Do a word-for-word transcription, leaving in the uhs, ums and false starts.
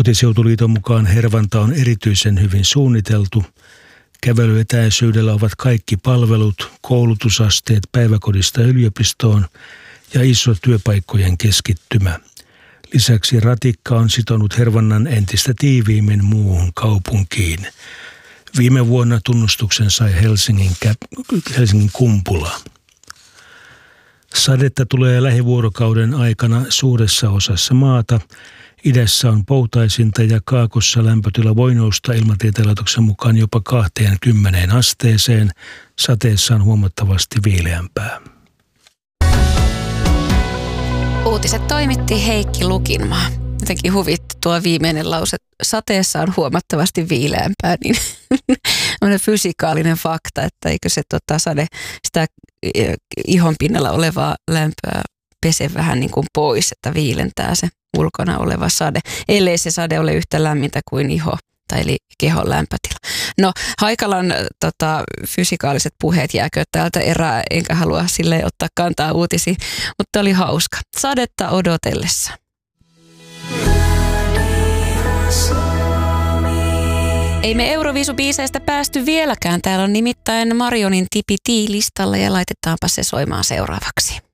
Kotiseutuliiton mukaan Hervanta on erityisen hyvin suunniteltu. Kävelyetäisyydellä ovat kaikki palvelut, koulutusasteet päiväkodista yliopistoon ja iso työpaikkojen keskittymä. Lisäksi ratikka on sitonut Hervannan entistä tiiviimmin muuhun kaupunkiin. Viime vuonna tunnustuksen sai Helsingin, Helsingin Kumpula. Sadetta tulee lähivuorokauden aikana suuressa osassa maata. Idässä on poutaisinta ja kaakossa lämpötila voi nousta Ilmatieteen laitoksen mukaan jopa kaksikymmentä asteeseen. Sateessa on huomattavasti viileämpää. Uutiset toimitti Heikki Lukinmaa. Jotenkin huvitti tuo viimeinen lause. Sateessa on huomattavasti viileämpää, niin on fysikaalinen fakta, että eikö se tota, sade sitä ihon pinnalla olevaa lämpöä pese vähän niin kuin pois, että viilentää se ulkona oleva sade, ellei se sade ole yhtä lämmintä kuin iho tai eli kehon lämpötila. No, Haikalan tota, fysikaaliset puheet jääkö täältä erää, enkä halua sille ottaa kantaa uutisiin, mutta oli hauska. Sadetta odotellessa. Ei me Euroviisubiiseistä päästy vieläkään. Täällä on nimittäin Marionin Tipi Tii listalla ja laitetaanpa se soimaan seuraavaksi.